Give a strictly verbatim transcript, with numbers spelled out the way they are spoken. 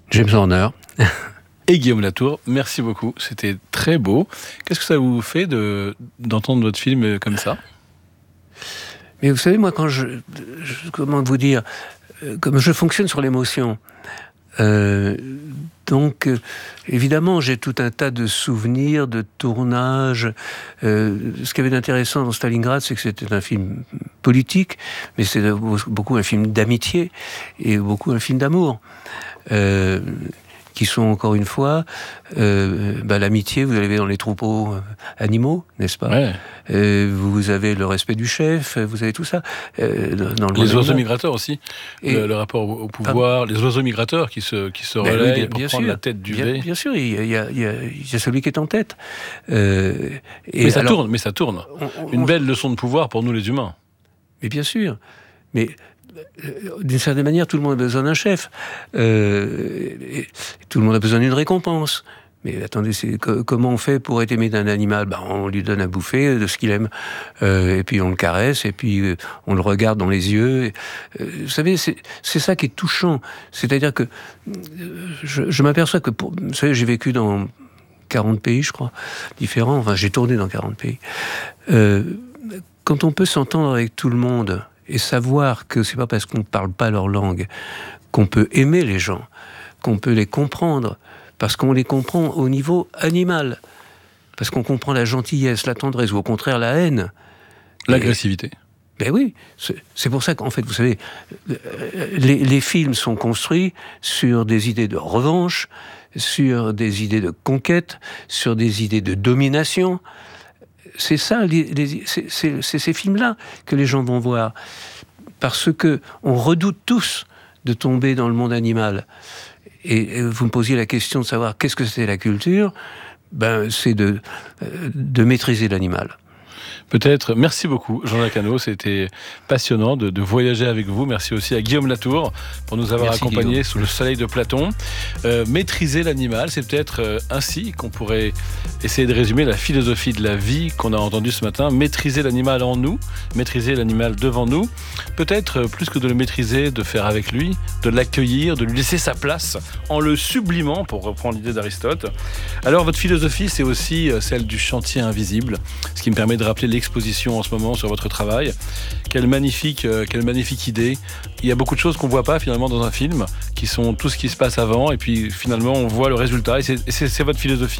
James Horner. Et Guillaume Latour, merci beaucoup, c'était très beau. Qu'est-ce que ça vous fait de, d'entendre votre film comme ça ? Mais vous savez, moi, quand je, je comment vous dire, comme je fonctionne sur l'émotion, euh, donc euh, évidemment, j'ai tout un tas de souvenirs, de tournages. Euh, ce qui avait d'intéressant dans Stalingrad, c'est que c'était un film politique, mais c'est beaucoup un film d'amitié et beaucoup un film d'amour. Euh, qui sont encore une fois euh, bah, l'amitié, vous l'avez dans les troupeaux euh, animaux, n'est-ce pas ? Ouais. euh, Vous avez le respect du chef, vous avez tout ça. Euh, dans le les oiseaux migrateurs aussi, et, le, le rapport au pouvoir, pardon. Les oiseaux migrateurs qui se, qui se relaient oui, bien, pour bien prendre sûr, la tête du bien, V. Bien sûr, il y, a, il, y a, il, y a, il y a celui qui est en tête. Euh, et mais, ça alors, tourne, mais ça tourne, on, on, Une on, belle leçon de pouvoir pour nous les humains. Mais bien sûr, mais... d'une certaine manière, tout le monde a besoin d'un chef. Euh, et tout le monde a besoin d'une récompense. Mais attendez, c'est, que, comment on fait pour être aimé d'un animal ? Ben, on lui donne à bouffer de ce qu'il aime. Euh, et puis on le caresse, et puis euh, on le regarde dans les yeux. Et, euh, vous savez, c'est, c'est ça qui est touchant. C'est-à-dire que euh, je, je m'aperçois que... Pour, vous savez, j'ai vécu dans quarante pays, je crois, différents. Enfin, j'ai tourné dans quarante pays. Euh, quand on peut s'entendre avec tout le monde... et savoir que c'est pas parce qu'on ne parle pas leur langue qu'on peut aimer les gens, qu'on peut les comprendre, parce qu'on les comprend au niveau animal, parce qu'on comprend la gentillesse, la tendresse, ou au contraire la haine. L'agressivité. Et, ben oui, c'est, c'est pour ça qu'en fait, vous savez, les, les films sont construits sur des idées de revanche, sur des idées de conquête, sur des idées de domination. C'est ça, les, les, c'est, c'est, c'est ces films-là que les gens vont voir. Parce que on redoute tous de tomber dans le monde animal. Et, et vous me posiez la question de savoir qu'est-ce que c'est la culture. Ben, c'est de, de maîtriser l'animal. Peut-être. Merci beaucoup, Jean-Jacques Hano. C'était passionnant de, de voyager avec vous. Merci aussi à Guillaume Latour pour nous avoir Merci accompagnés Guillaume. Sous le soleil de Platon. Euh, maîtriser l'animal, c'est peut-être euh, ainsi qu'on pourrait essayer de résumer la philosophie de la vie qu'on a entendue ce matin. Maîtriser l'animal en nous, maîtriser l'animal devant nous. Peut-être euh, plus que de le maîtriser, de faire avec lui, de l'accueillir, de lui laisser sa place en le sublimant, pour reprendre l'idée d'Aristote. Alors, votre philosophie, c'est aussi euh, celle du chantier invisible, ce qui me permet de rappeler l'exposition en ce moment sur votre travail. Quelle magnifique, euh, quelle magnifique idée. Il y a beaucoup de choses qu'on ne voit pas finalement dans un film, qui sont tout ce qui se passe avant, et puis finalement on voit le résultat, et c'est, et c'est, c'est votre philosophie.